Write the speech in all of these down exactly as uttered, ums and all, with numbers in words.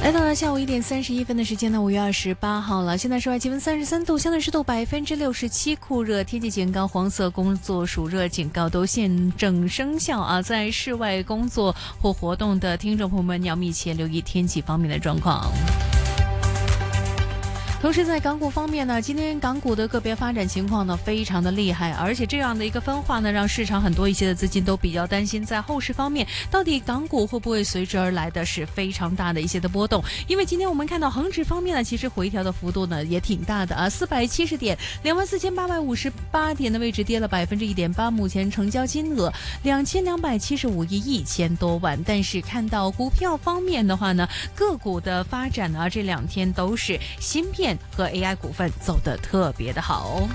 来到了下午一点三十一分的时间呢，五月二十八号了。现在室外气温三十三度，相对湿度百分之六十七，酷热天气警告、黄色工作暑热警告都现正生效啊！在室外工作或活动的听众朋友们，要密切留意天气方面的状况。同时在港股方面呢，今天港股的个别发展情况呢非常的厉害，而且这样的一个分化呢，让市场很多一些的资金都比较担心，在后市方面，到底港股会不会随之而来的是非常大的一些的波动？因为今天我们看到恒指方面呢，其实回调的幅度呢也挺大的啊，四百七十点，两万四千八百五十八点的位置跌了百分之一点八，目前成交金额两千两百七十五亿一千多万。但是看到股票方面的话呢，个股的发展呢，这两天都是芯片和 A I 股份走得特别的好。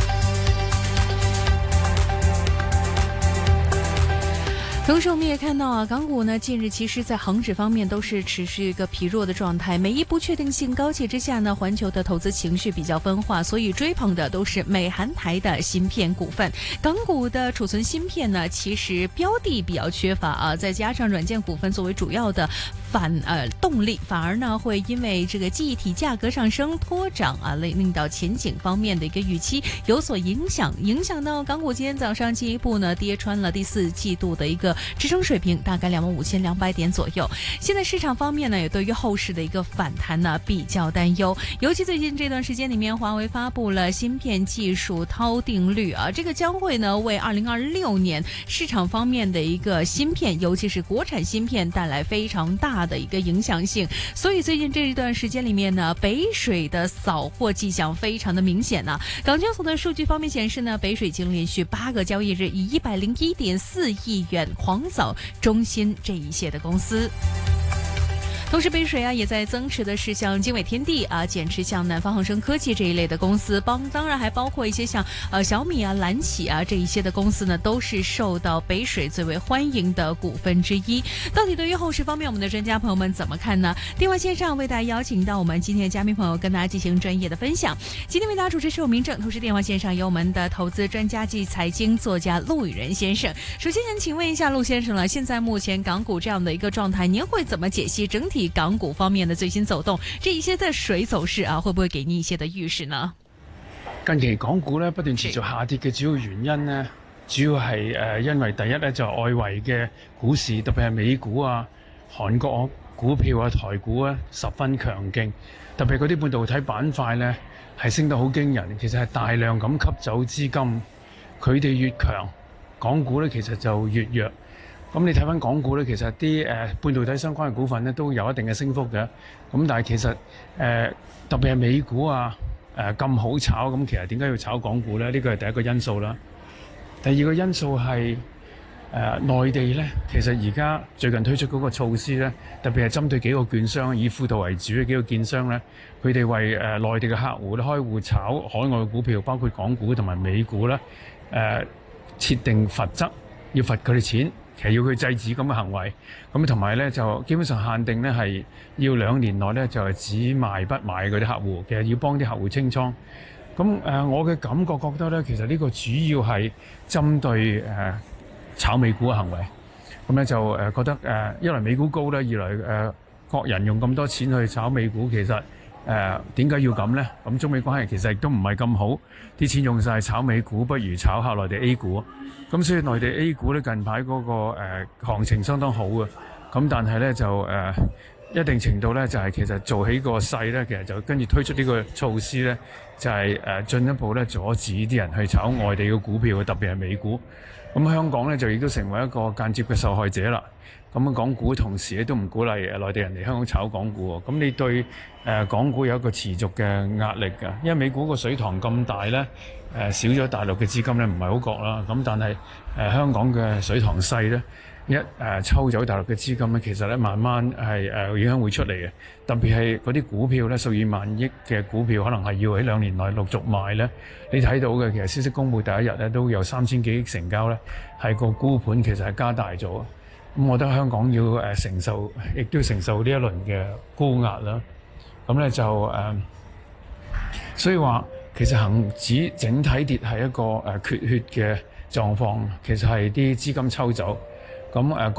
同时我们也看到啊，港股呢近日其实在恒指方面都是持续一个疲弱的状态，美一不确定性高企之下呢，环球的投资情绪比较分化，所以追捧的都是美韩台的芯片股份。港股的储存芯片呢，其实标的比较缺乏啊，再加上软件股份作为主要的反呃动力，反而呢会因为这个记忆体价格上升拖涨啊，令令到前景方面的一个预期有所影响，影响到港股今天早上进一步呢跌穿了第四季度的一个支撑水平，大概两万五千两百点左右。现在市场方面呢，也对于后市的一个反弹呢比较担忧，尤其最近这段时间里面，华为发布了芯片技术涛定律啊，这个将会呢为二零二六年市场方面的一个芯片，尤其是国产芯片带来非常大的一个影响性。所以最近这一段时间里面呢，北水的扫货迹象非常的明显呢、啊。港交所的数据方面显示呢，北水已经连续八个交易日以一百零一点四亿元狂扫中芯这一些的公司。同时北水啊也在增持的是像经纬天地啊，减持像南方恒生科技这一类的公司，帮当然还包括一些像呃小米啊、蓝企啊这一些的公司呢，都是受到北水最为欢迎的股份之一。到底对于后市方面，我们的专家朋友们怎么看呢？电话线上为大家邀请到我们今天的嘉宾朋友，跟大家进行专业的分享。今天为大家主持是我明正，同时电话线上有我们的投资专家及财经作家陆羽仁先生。首先想请问一下陆先生了，现在目前港股这样的一个状态，您会怎么解析整体港股方面的最新走动？这一些的水走勢啊，會不會給你一些的預示呢？ 近期港股咧不斷持續下跌嘅主要原因呢，主要係誒因為第一咧就係外圍嘅股市，特別係美股啊、韓國股票啊、台股啊十分強勁，特別嗰啲半導體板塊咧係升得好驚人，其實係大量咁吸走資金，佢哋越強，港股咧其實就越弱。咁你睇翻港股咧，其實啲誒、呃、半導體相關嘅股份咧都有一定嘅升幅嘅。咁但係其實誒、呃、特別係美股啊誒咁、呃、好炒，咁其實點解要炒港股咧？呢個係第一個因素啦。第二個因素係誒內地咧，其實而家最近推出嗰個措施咧，特別係針對幾個券商以富途為主嘅幾個券商咧，佢哋為誒、呃、內地嘅客戶咧開戶炒海外嘅股票，包括港股同埋美股咧誒、呃、設定罰則，要罰佢哋錢。其實要佢制止咁嘅行為，咁同埋咧就基本上限定咧係要兩年內咧就係只賣不買嗰啲客戶，其實要幫啲客戶清倉。咁誒、呃，我嘅感覺覺得咧，其實呢個主要係針對誒、呃、炒美股嘅行為。咁咧就誒、呃、覺得誒、呃，一來美股高咧，二來誒、呃、國人用咁多錢去炒美股，其實誒點解要咁咧？咁中美關係其實亦都唔係咁好，啲錢用晒炒美股，不如炒下內地 A 股。咁所以內地 A 股咧近排嗰、那個、呃、行情相當好嘅，咁但係咧就誒、呃、一定程度咧就係、是、其實做起個勢咧，其實就跟住推出呢個措施咧，就係、是、誒、呃、進一步咧阻止啲人去炒外地嘅股票，特別係美股。咁香港咧就亦都成為一個間接嘅受害者啦。咁港股同時咧都唔鼓勵誒內地人嚟香港炒港股喎。咁你對誒、呃、港股有一個持續嘅壓力㗎，因為美股個水塘咁大咧，誒、呃、少咗大陸嘅資金咧唔係好覺啦。咁但係誒、呃、香港嘅水塘細咧，一誒、呃、抽走大陸嘅資金咧，其實咧慢慢係誒、呃、影響會出嚟嘅。特別係嗰啲股票咧，數以萬億嘅股票，可能係要喺兩年內陸續賣咧。你睇到嘅其實消息公佈第一日咧，都有三千幾億成交咧，係個沽盤其實係加大咗。咁我覺得香港要誒、呃、承受，亦都要承受呢一輪嘅高壓啦。咁咧就誒、呃，所以話其實恒指整體跌係一個誒、呃、缺血嘅狀況，其實係啲資金抽走。咁誒。呃